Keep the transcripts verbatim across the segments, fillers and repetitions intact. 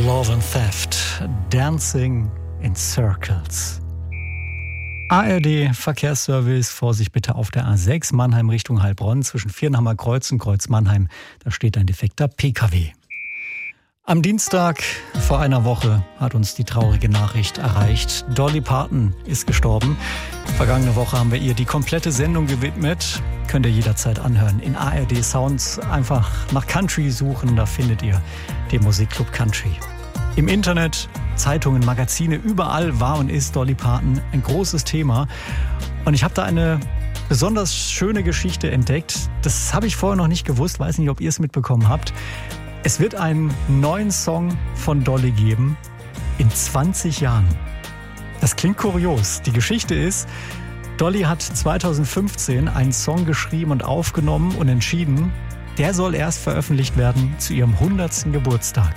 Love and Theft, Dancing in Circles. A R D Verkehrsservice, Vorsicht bitte auf der A sechs, Mannheim Richtung Heilbronn, zwischen Viernhammer Kreuz und Kreuz Mannheim, da steht ein defekter P K W. Am Dienstag vor einer Woche hat uns die traurige Nachricht erreicht. Dolly Parton ist gestorben. Vergangene Woche haben wir ihr die komplette Sendung gewidmet. Könnt ihr jederzeit anhören. In A R D Sounds einfach nach Country suchen, da findet ihr den Musikclub Country. Im Internet, Zeitungen, Magazine, überall war und ist Dolly Parton ein großes Thema. Und ich habe da eine besonders schöne Geschichte entdeckt. Das habe ich vorher noch nicht gewusst, weiß nicht, ob ihr es mitbekommen habt. Es wird einen neuen Song von Dolly geben in zwanzig Jahren. Das klingt kurios. Die Geschichte ist, Dolly hat zweitausendfünfzehn einen Song geschrieben und aufgenommen und entschieden, der soll erst veröffentlicht werden zu ihrem hundertsten Geburtstag,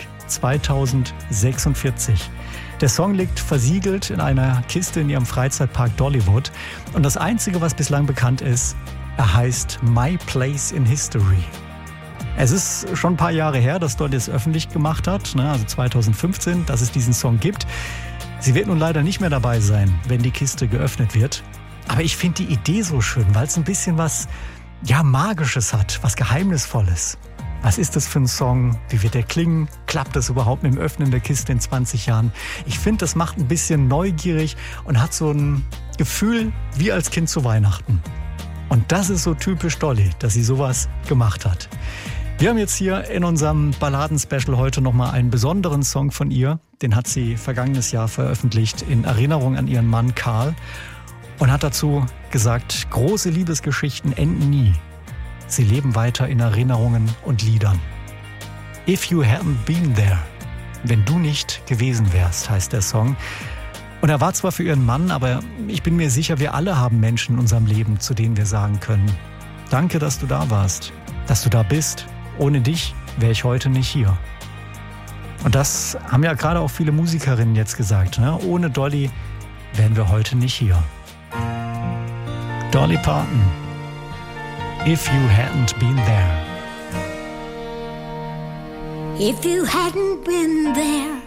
zweitausendsechsundvierzig. Der Song liegt versiegelt in einer Kiste in ihrem Freizeitpark Dollywood. Und das Einzige, was bislang bekannt ist, er heißt My Place in History. Es ist schon ein paar Jahre her, dass Dolly es öffentlich gemacht hat, also zweitausendfünfzehn, dass es diesen Song gibt. Sie wird nun leider nicht mehr dabei sein, wenn die Kiste geöffnet wird. Aber ich finde die Idee so schön, weil es ein bisschen was ja, Magisches hat, was Geheimnisvolles. Was ist das für ein Song? Wie wird der klingen? Klappt das überhaupt mit dem Öffnen der Kiste in zwanzig Jahren? Ich finde, das macht ein bisschen neugierig und hat so ein Gefühl wie als Kind zu Weihnachten. Und das ist so typisch Dolly, dass sie sowas gemacht hat. Wir haben jetzt hier in unserem Balladen-Special heute nochmal einen besonderen Song von ihr. Den hat sie vergangenes Jahr veröffentlicht in Erinnerung an ihren Mann Karl und hat dazu gesagt, große Liebesgeschichten enden nie. Sie leben weiter in Erinnerungen und Liedern. If you hadn't been there, wenn du nicht gewesen wärst, heißt der Song. Und er war zwar für ihren Mann, aber ich bin mir sicher, wir alle haben Menschen in unserem Leben, zu denen wir sagen können, danke, dass du da warst, dass du da bist. Ohne dich wäre ich heute nicht hier. Und das haben ja gerade auch viele Musikerinnen jetzt gesagt. Ne? Ohne Dolly wären wir heute nicht hier. Dolly Parton, If You Hadn't Been There. If you hadn't been there,